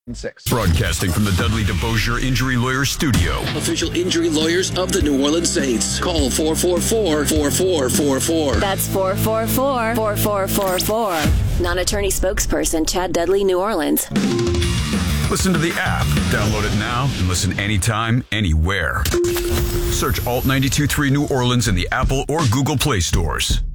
6. Broadcasting from the Dudley DeBosier Injury Lawyers Studio. Official injury lawyers of the New Orleans Saints. Call 444-4444. That's 444-4444. Non-attorney spokesperson Chad Dudley, New Orleans. Listen to the app. Download it now and listen anytime, anywhere. Search Alt 92.3 New Orleans in the Apple or Google Play stores.